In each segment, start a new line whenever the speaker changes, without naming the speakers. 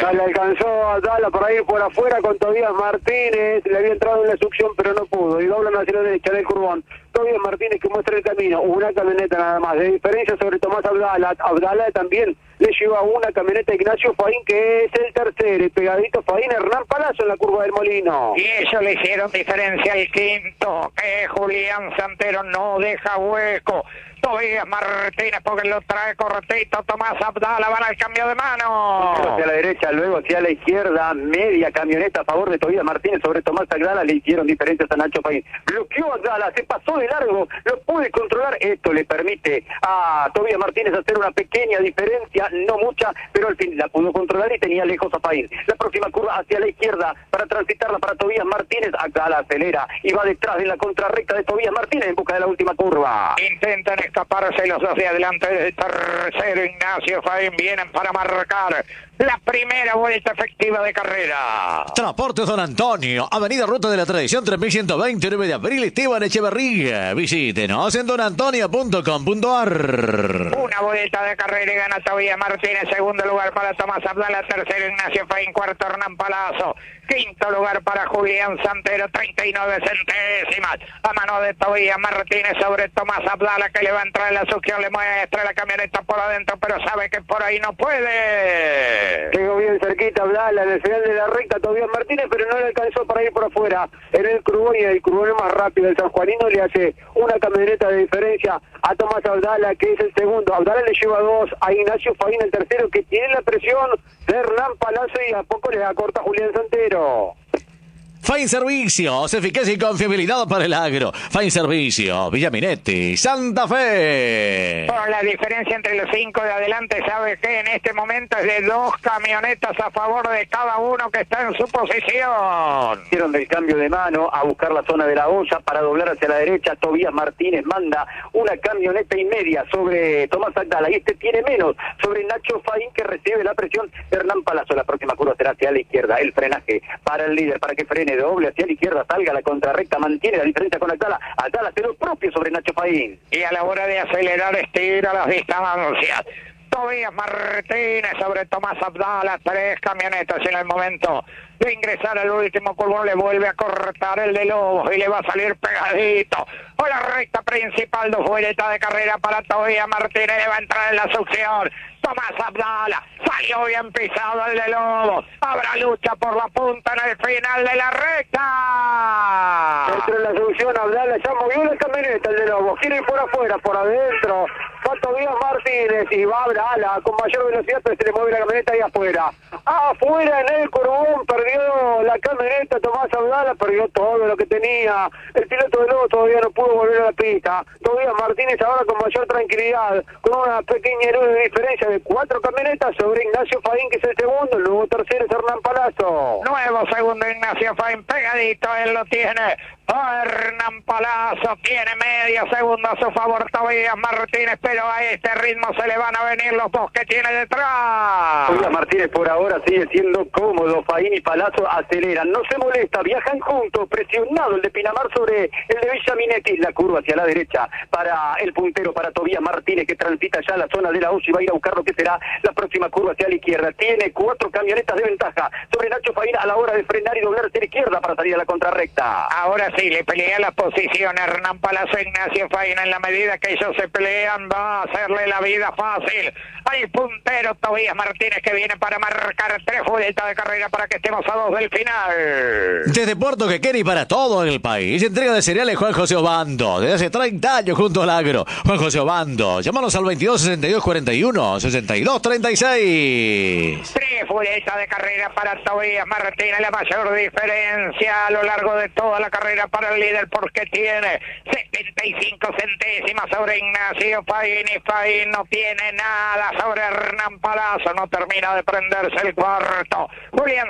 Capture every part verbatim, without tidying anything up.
Ya le alcanzó a Dala por ahí por afuera con Tobías Martínez, le había entrado en la succión pero no pudo, y doblan hacia la derecha del Curbón. Tobías Martínez que muestra el camino, una camioneta nada más, de diferencia sobre Tomás Abdala. Abdala también le lleva una camioneta a Ignacio Faín, que es el tercero, y pegadito Faín, Hernán Palazzo en la curva del Molino.
Y eso le hicieron diferencia al quinto, que Julián Santero no deja hueco. Tobías Martínez porque lo trae cortito, Tomás Abdala van al cambio de mano.
Hacia la derecha, luego hacia la izquierda, media camioneta a favor de Tobías Martínez sobre Tomás Abdala, le hicieron diferencias a Nacho Faín. Bloqueó a Abdala, se pasó de largo, lo puede controlar, esto le permite a Tobías Martínez hacer una pequeña diferencia, no mucha, pero al fin la pudo controlar y tenía lejos a Faín. La próxima curva hacia la izquierda para transitarla para Tobías Martínez, acá la acelera y va detrás de la contrarrecta de Tobías Martínez en busca de la última curva.
Intentan escaparse los dos de adelante del tercero, Ignacio Faín, vienen para marcar la primera vuelta efectiva de carrera.
Transportes Don Antonio, Avenida Ruta de la Tradición tres mil ciento veinte, nueve de abril, Esteban Echeverría. Visítenos en don antonio punto com punto ar.
Una vuelta de carrera y gana Tobías Martínez, segundo lugar para Tomás Abdala, tercero Ignacio Faín, cuarto Hernán Palazzo, quinto lugar para Julián Santero, treinta y nueve centésimas a mano de Tobías Martínez sobre Tomás Abdala, que le va a entrar en la succión, le muestra la camioneta por adentro, pero sabe que por ahí no puede.
Llegó bien cerquita Abdala en el final de la recta Tobías Martínez, pero no le alcanzó para ir por afuera. En el Curbón, y el Curbón es más rápido, el sanjuanino le hace una camioneta de diferencia a Tomás Abdala, que es el segundo. Abdala le lleva dos a Ignacio Faín, el tercero, que tiene la presión de Hernán Palazzo, y a poco le acorta Julián Santero.
Faín Servicios, eficacia y confiabilidad para el agro. Faín Servicios, Villaminetti, Santa Fe.
Por la diferencia entre los cinco de adelante, sabe que en este momento es de dos camionetas a favor de cada uno que está en su posición.
Hicieron del cambio de mano a buscar la zona de la olla para doblar hacia la derecha. Tobías Martínez manda una camioneta y media sobre Tomás Abdala, y este tiene menos sobre Nacho Faín, que recibe la presión de Hernán Palazzo. La próxima curva será hacia la izquierda, el frenaje para el líder, para que frene doble hacia la izquierda, salga la contrarrecta, mantiene la diferencia con Abdala. Abdala hace lo propio sobre Nacho Faín.
Y a la hora de acelerar, estira las distancias. Tobías Martínez sobre Tomás Abdala, tres camionetas en el momento de ingresar al último curvón, le vuelve a cortar el de Lobos y le va a salir pegadito por la recta principal, dos vueltas de carrera para Tobías Martínez, le va a entrar en la succión. Tomás Abdala salió bien pisado el de Lobos, habrá lucha por la punta en el final de la recta.
Dentro de la succión, Abdala ya movió la camioneta, el de Lobos, quiere ir por afuera, por adentro va Tobías Martínez y va Abdala con mayor velocidad, pero se le mueve la camioneta ahí afuera. Afuera en el Curbón, perdió la camioneta Tomás Abdala, perdió todo lo que tenía. El piloto de Lobos todavía no pudo volver a la pista. Tobías Martínez ahora con mayor tranquilidad, con una pequeña de diferencia de cuatro camionetas sobre Ignacio Faín, que es el segundo, luego tercero es Hernán Palazzo.
Nuevo segundo Ignacio Faín, pegadito, él lo tiene. Hernán Palazzo tiene medio segundo a su favor Tobías Martínez, pero a este ritmo se le van a venir los dos que tiene detrás.
Tobías Martínez por ahora sigue siendo cómodo, Faín y Palazzo aceleran, no se molesta, viajan juntos, presionado el de Pinamar sobre el de Villaminetti, la curva hacia la derecha para el puntero, para Tobías Martínez, que transita ya la zona de la U C I, va a ir a buscar lo que será la próxima curva hacia la izquierda. Tiene cuatro camionetas de ventaja sobre Nacho Faín a la hora de frenar y doblar hacia la izquierda para salir a la contrarrecta.
Ahora sí, le pelea la posición Hernán Palazzo, Ignacio Faín. En la medida que ellos se pelean, va a hacerle la vida fácil al puntero Tobías Martínez, que viene para marcar tres vueltas de carrera para que estemos a dos del final.
Desde Puerto Quequén y para todo el país, entrega de cereales Juan José Obando, desde hace treinta años junto al agro. Juan José Obando, llámanos al veintidós sesenta y dos cuarenta y uno, sesenta y dos treinta y seis.
Tres vueltas de carrera para Tobías Martínez, la mayor diferencia a lo largo de toda la carrera para el líder, porque tiene setenta y cinco centésimas sobre Ignacio Faín, y Faín no tiene nada sobre Hernán Palazzo, no termina de prenderse el cuarto. Julián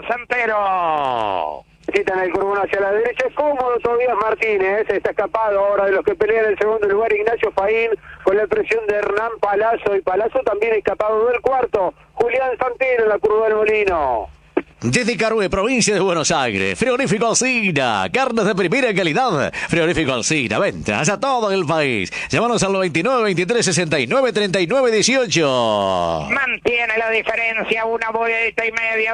Santero.
Quitan el Curbón hacia la derecha, es cómodo Tobías Martínez, está escapado ahora de los que pelean en el segundo lugar Ignacio Faín, con la presión de Hernán Palazzo, y Palazzo también escapado del cuarto. Julián Santero en la curva del Molino.
Desde Carué, provincia de Buenos Aires, Frigorífico Alsina, carnes de primera calidad. Frigorífico Alsina, ventas a todo el país. Llámanos al veintinueve veintitrés sesenta y nueve treinta y nueve dieciocho.
Mantiene la diferencia, una vuelta y media.